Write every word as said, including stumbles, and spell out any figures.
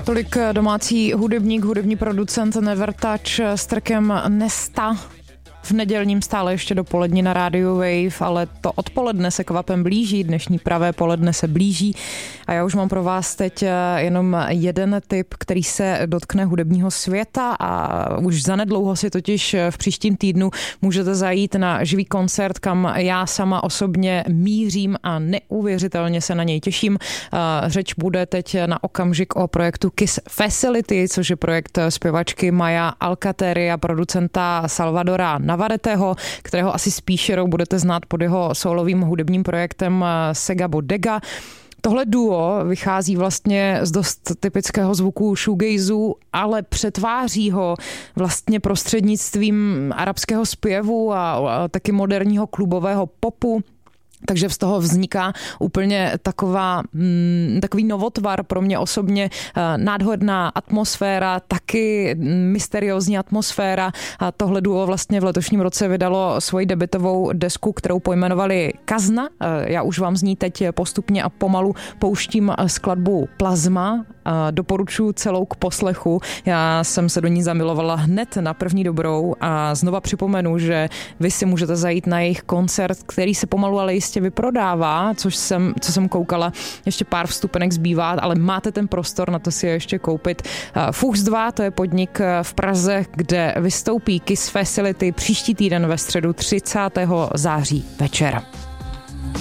Tolik domácí hudebník, hudební producent Nevertouch s trackem Nesta v nedělním stále ještě dopolední na rádiu Wave, ale to odpoledne se kvapem blíží, dnešní pravé poledne se blíží a já už mám pro vás teď jenom jeden tip, který se dotkne hudebního světa a už zanedlouho si totiž v příštím týdnu můžete zajít na živý koncert, kam já sama osobně mířím a neuvěřitelně se na něj těším. Řeč bude teď na okamžik o projektu Kiss Facility, což je projekt zpěvačky Maja Alcatery a producenta Salvadora Navarreteho, kterého asi spíše budete znát pod jeho solovým hudebním projektem Sega Bodega. Tohle duo vychází vlastně z dost typického zvuku shoegazu, ale přetváří ho vlastně prostřednictvím arabského zpěvu a, a taky moderního klubového popu. Takže z toho vzniká úplně taková, mm, takový novotvar pro mě osobně, nádherná atmosféra, taky mysteriózní atmosféra. A tohle duo vlastně v letošním roce vydalo svoji debutovou desku, kterou pojmenovali Kazna. Já už vám z ní teď postupně a pomalu pouštím skladbu Plazma. Doporučuji celou k poslechu. Já jsem se do ní zamilovala hned na první dobrou a znova připomenu, že vy si můžete zajít na jejich koncert, který se pomalu ale jistě vyprodává, což jsem, co jsem koukala, ještě pár vstupenek zbývá, ale máte ten prostor na to si je ještě koupit. Fuchs dva, to je podnik v Praze, kde vystoupí Kiss Facility příští týden ve středu třicátého září večer.